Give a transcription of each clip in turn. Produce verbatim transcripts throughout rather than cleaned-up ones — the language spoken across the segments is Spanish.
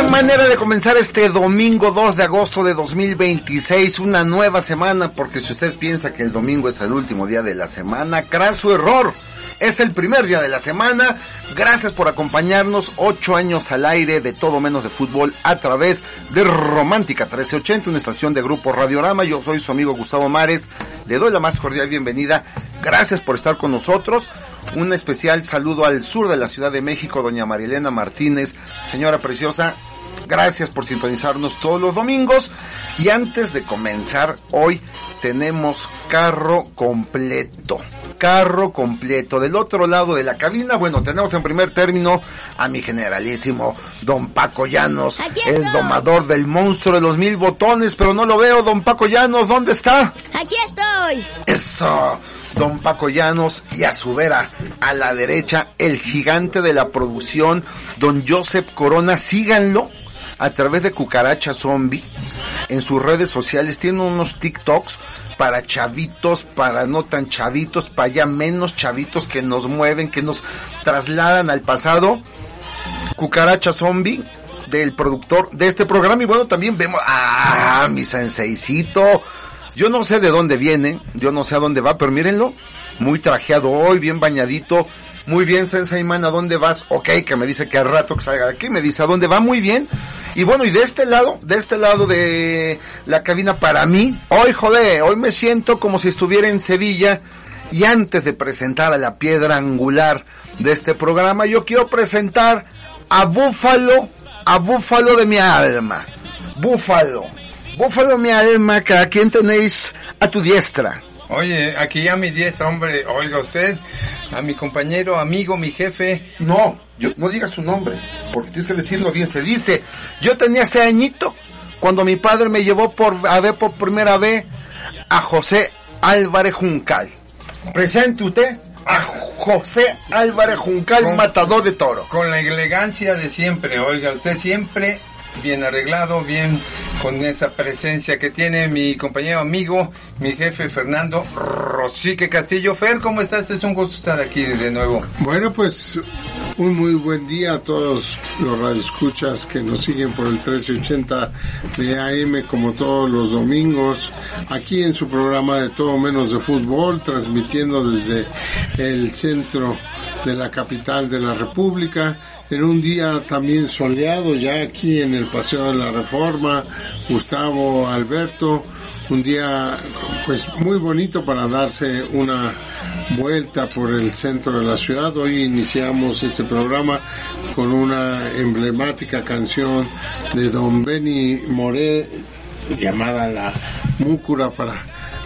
Qué manera de comenzar este domingo dos de agosto de dos mil veintiséis, una nueva semana, porque si usted piensa que el domingo es el último día de la semana, craso error. Es el primer día de la semana. Gracias por acompañarnos. Ocho años al aire de todo menos de fútbol a través de Romántica trece ochenta, una estación de Grupo Radiorama. Yo soy su amigo Gustavo Mares. Le doy la más cordial bienvenida. Gracias por estar con nosotros. Un especial saludo al sur de la Ciudad de México, doña Marilena Martínez. Señora preciosa, gracias por sintonizarnos todos los domingos. Y antes de comenzar, hoy tenemos carro completo. Carro completo. Del otro lado de la cabina, bueno, tenemos en primer término a mi generalísimo don Paco Llanos, el domador del monstruo de los mil botones, pero no lo veo. Don Paco Llanos, ¿dónde está? Aquí estoy. Eso, don Paco Llanos. Y a su vera, a la derecha, el gigante de la producción, don Joseph Corona. Síganlo a través de Cucaracha Zombie en sus redes sociales. Tiene unos TikToks para chavitos, para no tan chavitos, para ya menos chavitos, que nos mueven, que nos trasladan al pasado. Cucaracha Zombie, del productor de este programa. Y bueno, también vemos a ah, mi senseicito. Yo no sé de dónde viene, yo no sé a dónde va, pero mírenlo, muy trajeado hoy, bien bañadito. Muy bien, Sensei Man, ¿a dónde vas? Ok, que me dice que al rato que salga de aquí, me dice a dónde va, muy bien. Y bueno, y de este lado, de este lado de la cabina, para mí, hoy, joder, hoy me siento como si estuviera en Sevilla. Y antes de presentar a la piedra angular de este programa, yo quiero presentar a Búfalo, a Búfalo de mi alma. Búfalo, Búfalo de mi alma, que a quien tenéis a tu diestra. Oye, aquí a mi diestra, hombre, oiga usted, a mi compañero, amigo, mi jefe. No, yo, no digas su nombre, porque tienes que decirlo bien. Se dice, yo tenía ese añito cuando mi padre me llevó por a ver por primera vez a José Álvarez Juncal. Presente usted a José Álvarez Juncal, con, matador de toro. Con la elegancia de siempre, oiga, usted siempre bien arreglado, bien con esa presencia que tiene mi compañero amigo, mi jefe Fernando Rosique Castillo. Fer, ¿cómo estás? Es un gusto estar aquí de nuevo. Bueno, pues un muy buen día a todos los radioescuchas que nos siguen por el trece ochenta de A M, como todos los domingos, aquí en su programa de todo menos de fútbol, transmitiendo desde el centro de la capital de la República, en un día también soleado ya aquí en el Paseo de la Reforma. Gustavo, Alberto, un día pues muy bonito para darse una vuelta por el centro de la ciudad. Hoy iniciamos este programa con una emblemática canción de don Benny Moré llamada La Múcura, para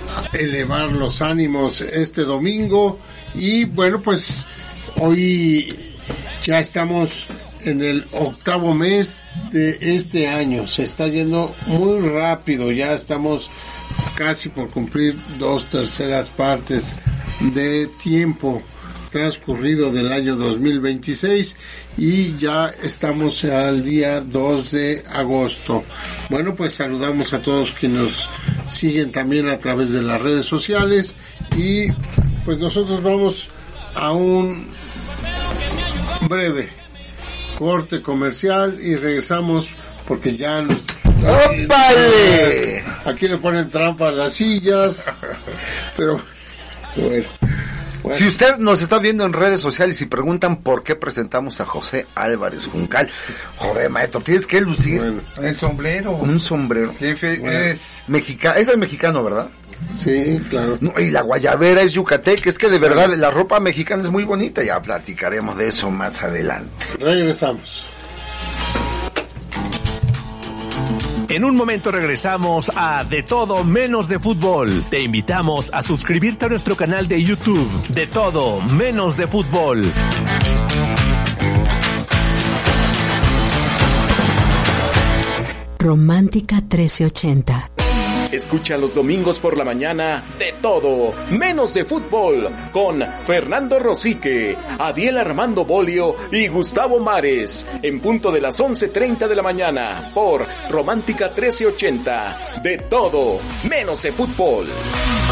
elevar los ánimos este domingo. Y bueno, pues hoy ya estamos en el octavo mes de este año. Se está yendo muy rápido. Ya estamos casi por cumplir dos terceras partes de tiempo transcurrido del año dos mil veintiséis y ya estamos al día dos de agosto. Bueno, pues saludamos a todos quienes nos siguen también a través de las redes sociales y pues nosotros vamos a un breve corte comercial y regresamos porque ya nos... ¡Ópale! Aquí le ponen trampa a las sillas, pero bueno, bueno. Si usted nos está viendo en redes sociales y preguntan por qué presentamos a José Álvarez Juncal, joder, maestro, tienes que lucir bueno. El sombrero. Un sombrero. Jefe, bueno. es... Mexicano, es el mexicano, ¿verdad? Sí, claro. No, y la guayabera es yucateca, es que de verdad la ropa mexicana es muy bonita, ya platicaremos de eso más adelante. Regresamos. En un momento regresamos a De Todo Menos de Fútbol. Te invitamos a suscribirte a nuestro canal de YouTube, De Todo Menos de Fútbol. Romántica trece ochenta. Escucha los domingos por la mañana De Todo Menos de Fútbol con Fernando Rosique, Adiel Armando Bolio y Gustavo Mares, en punto de las once treinta de la mañana por Romántica trece ochenta. De Todo Menos de Fútbol.